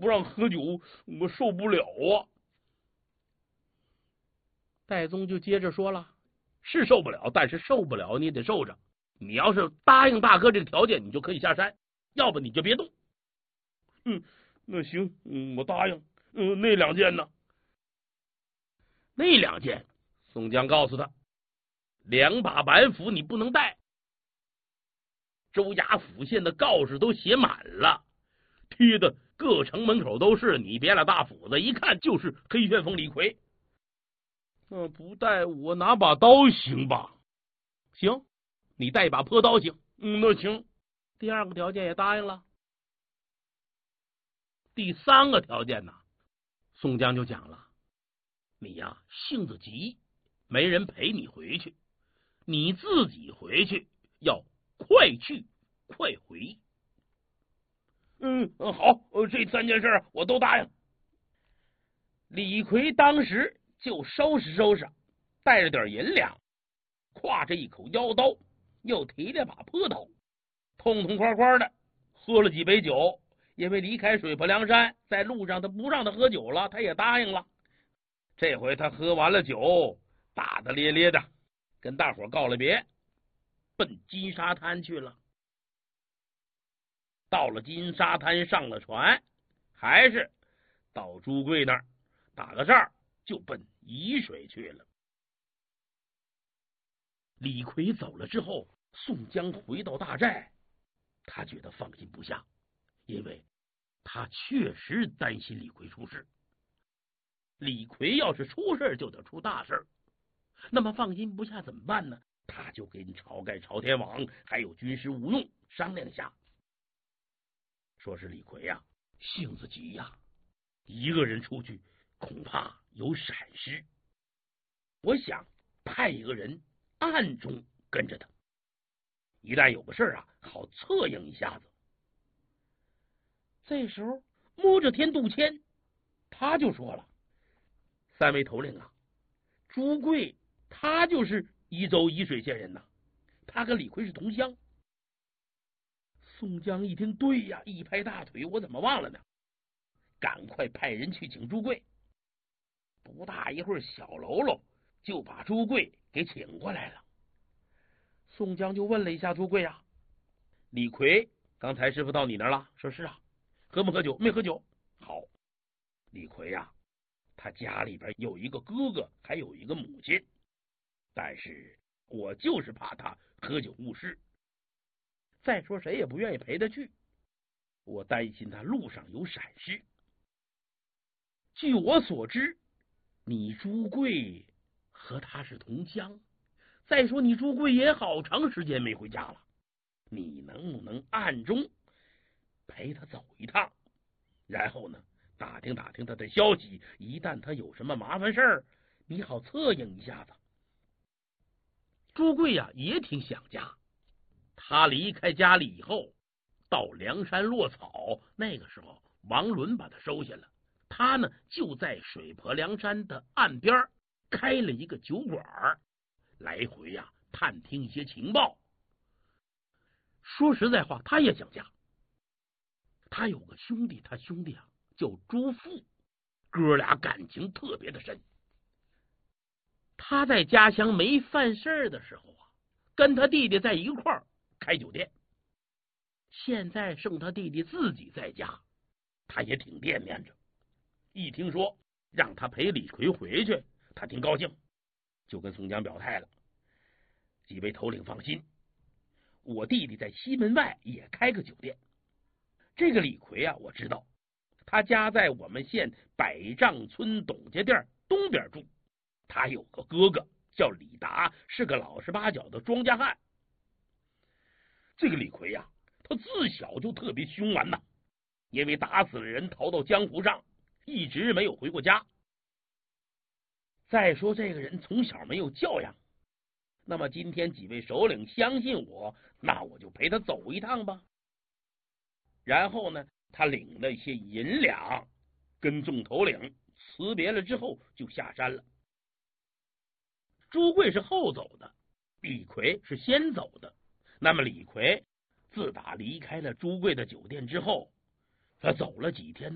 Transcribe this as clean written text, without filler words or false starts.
让喝酒，我受不了啊。戴宗就接着说了，是受不了，但是受不了你得受着。你要是答应大哥这个条件，你就可以下山，要不你就别动。那行，我答应。那2件呢？那2件，宋江告诉他，2把板斧你不能带。州衙府县的告示都写满了，贴的各城门口都是，你别了大斧子，一看就是黑旋风李逵。不带我拿把刀行吧？行，你带一把破刀行。那行。第2个条件也答应了。第3个条件呢，宋江就讲了，你呀性子急，没人陪你回去，你自己回去要快去快回。好，这3件事我都答应。李逵当时就收拾收拾，带着点银两，挎着一口腰刀，又提了把破刀，痛痛快快的喝了几杯酒。因为离开水泊梁山，在路上他不让他喝酒了，他也答应了。这回他喝完了酒，大大咧咧的跟大伙告了别，奔金沙滩去了。到了金沙滩，上了船，还是到朱贵那儿打个仗，就奔沂水去了。李逵走了之后，宋江回到大寨，他觉得放心不下，因为他确实担心李逵出事。李逵要是出事，就得出大事，那么放心不下怎么办呢？他就跟晁盖、晁天王还有军师吴用商量下，说是李逵呀性子急呀，一个人出去恐怕有闪失，我想派一个人暗中跟着他，一旦有个事啊，好策应一下子。这时候摸着天杜迁他就说了：“3位头领啊，朱贵他就是宜州沂水县人呐，他跟李逵是同乡。”宋江一听，对呀，一拍大腿，我怎么忘了呢？赶快派人去请朱贵。不大一会儿，小喽啰就把朱贵给请过来了。宋江就问了一下朱贵啊：“李逵刚才师傅到你那儿了？”说是啊。喝没喝酒？没喝酒。好，李逵呀，他家里边有一个哥哥，还有一个母亲，但是我就是怕他喝酒误事。再说谁也不愿意陪他去，我担心他路上有闪失。据我所知，你朱贵和他是同乡，再说你朱贵也好长时间没回家了，你能不能暗中陪他走一趟，然后呢打听打听他的消息，一旦他有什么麻烦事儿，你好策应一下子。朱贵呀也挺想家，他离开家里以后到梁山落草，那个时候王伦把他收下了，他呢就在水泊梁山的岸边开了一个酒馆，来回呀探听一些情报。说实在话，他也想家。他有个兄弟，他兄弟啊叫朱富，哥俩感情特别的深。他在家乡没犯事的时候啊，跟他弟弟在一块儿开酒店。现在剩他弟弟自己在家，他也挺惦念着。一听说让他陪李逵回去，他挺高兴，就跟宋江表态了：“几位头领放心，我弟弟在西门外也开个酒店。这个李逵啊，我知道，他家在我们县百丈村董家店东边住。他有个哥哥叫李达，是个老实巴交的庄稼汉。这个李逵呀，他自小就特别凶顽呐，因为打死了人逃到江湖上，一直没有回过家。再说这个人从小没有教养，那么今天几位首领相信我，那我就陪他走一趟吧。”然后呢，他领了一些银两，跟众头领辞别了之后就下山了。朱贵是后走的，李逵是先走的。那么李逵自打离开了朱贵的酒店之后，他走了几天